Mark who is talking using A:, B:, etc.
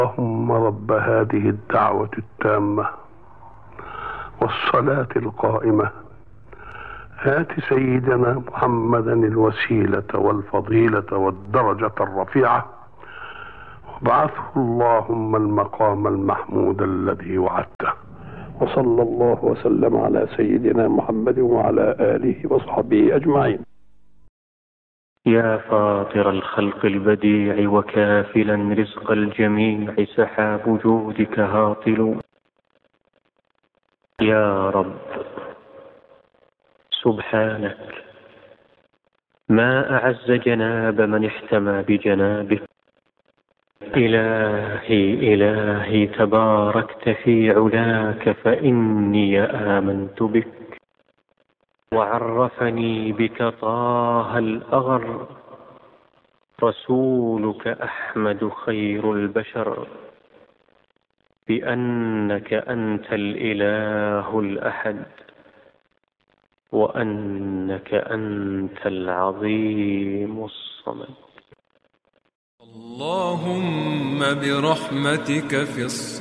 A: اللهم رب هذه الدعوة التامة والصلاة القائمة آت سيدنا محمدا الوسيلة والفضيلة والدرجة الرفيعة وابعثه اللهم المقام المحمود الذي وعدته. وصلى الله وسلم على سيدنا محمد وعلى آله وصحبه أجمعين.
B: يا فاطر الخلق البديع وكافلا رزق الجميع، سحاب جودك هاطل. يا رب سبحانك، ما أعز جناب من احتمى بجنابك. إلهي تباركت في علاك، فإني آمنت بك وعرفني بك طه الأغر، رسولك أحمد خير البشر، بأنك أنت الإله الأحد، وأنك أنت العظيم الصمد.
C: اللهم برحمتك في الصلاة